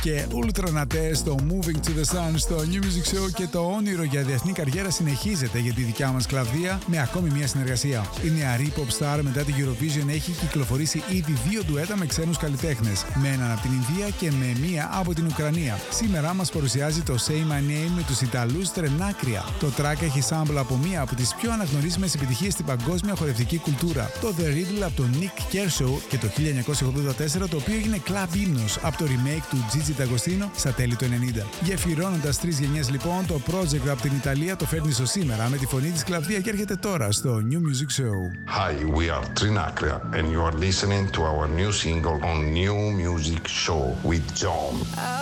και Ultra Naté στο Moving to the Sun στο New Music Show, και το όνειρο για διεθνή καριέρα συνεχίζεται για τη δικιά μας Κλαβδία με ακόμη μια συνεργασία. Η νεαρή pop star μετά την Eurovision έχει κυκλοφορήσει ήδη 2 ντουέτα με ξένους καλλιτέχνες, με έναν από την Ινδία και με μία από την Ουκρανία. Σήμερα μας παρουσιάζει το Say My Name με τους Ιταλούς Τρενάκρια. Το track έχει sample από μία από τις πιο αναγνωρίσιμες επιτυχίες στην παγκόσμια χορευτική κουλτούρα, το The Riddle από τον Nick Kershaw και το 1984, το οποίο έγινε club ύμνος από το remake του Gigi D'Agostino στα τέλη του 90. Γεφυρώνοντας 3 γενιές λοιπόν, το project από την Ιταλία το φέρνει στο σήμερα με τη φωνή της Κλαβδία και έρχεται τώρα στο New Music Show. Hi, we are Trinacria and you are listening to our new single on New Music Show with John.